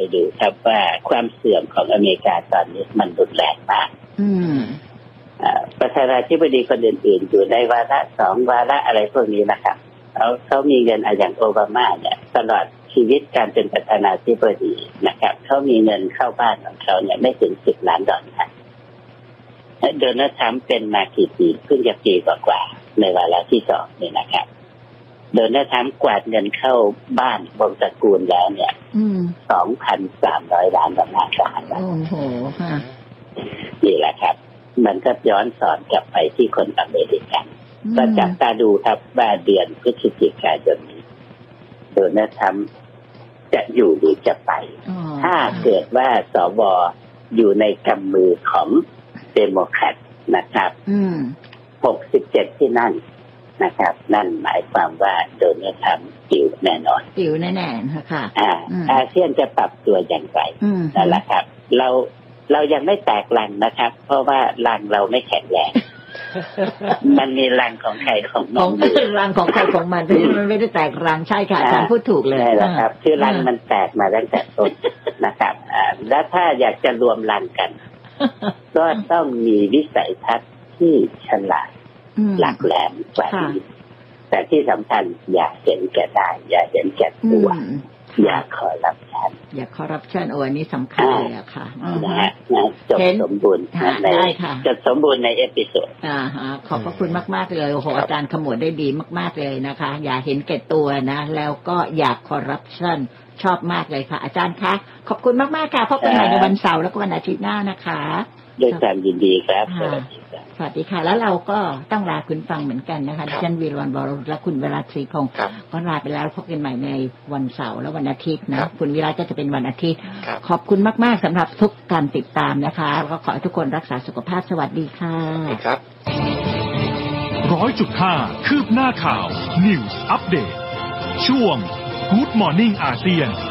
ดูครับว่าความเสื่อมของอเมริกาตอนนี้มันรุนแรงมากประธานาธิบดีคนอื่นๆอยู่ในวาระ2วาระอะไรพวกนี้นะครับเขามีเงินอย่างโอบามาเนี่ยตลอดชีวิตการเป็นประธานาธิบดีนะครับเขามีเงินเข้าบ้านของเขาเนี่ยไม่ถึง$10 ล้านครับโดนัลด์ทรัมป์เป็นมากี่ปีเพิ่งจะปีกว่าๆในวาระที่2นี่นะครับโดนัลด์ทรัมป์กวาดเงินเข้าบ้านวงตระกูลแล้วเนี่ย$2,300 ล้านโอ้โหค่ะนี่แหละครับมันก็ย้อนสอนกลับไปที่คนอเมริกันก็จับตาดูครับว่าเดือนพฤศจิกายนนี้โดนัลด์ทรัมป์จะอยู่หรือจะไปถ้าเกิดว่าสวอยู่ในกำมือของเดโมแครตนะครับ67ที่นั่นนะครับนั่นหมายความว่าโดนัลด์ทรัมป์ปิวแน่นอนปิวแน่ๆค่ะอาเซียนจะปรับตัวอย่างไรนั่นแหละครับเรายังไม่แตกรังนะครับเพราะว่ารังเราไม่แข็งแรงมันมีรังของใครของมันรังของใครของมันมันไม่ได้แตกรังใช่ค่ะอาจารย์พูดถูกเลยใช่แล้วครับคือรังมันแตกมาตั้งแต่ต้นนะครับแล้วถ้าอยากจะรวมรังกันก็ต้องมีวิสัยทัศน์ที่ฉลาดหลักแหลมกว่านี้แต่ที่สำคัญอย่าเห็นแก่ได้อย่าเห็นแก่ตัวอย่าคอร์รัปชันอันนี้สำคัญเลยอะค่ะนะฮะจบสมบูรณ์ในจบสมบูรณ์ในเอพิโซดขอบพระคุณมากๆเลยโอ้โหอาจารย์ขมวดได้ดีมากๆเลยนะคะอย่าเห็นแก่ตัวนะแล้วก็อย่าคอร์รัปชันชอบมากเลยค่ะอาจารย์คะขอบคุณมากๆค่ะพบกันใหม่ในวันเสาร์แล้วก็วันอาทิตย์หน้านะคะด้วยความยินดีครับสวัสดีค่ะแล้วเราก็ต้องลาคุณฟังเหมือนกันนะคะดิฉันวีรวรรณ วรและคุณเวรัตศรีคงก็ลาไปแล้วพบกันใหม่ในวันเสาร์และวันอาทิตย์นะคุณวิรัตก็จะเป็นวันอาทิตย์ขอบคุณมากๆสำหรับทุกการติดตามนะคะแล้วก็ขอให้ทุกคนรักษาสุขภาพสวัสดีค่ะครับ 100.5 คืบหน้าข่าว News Update ช่วง Good Morning อาเซียน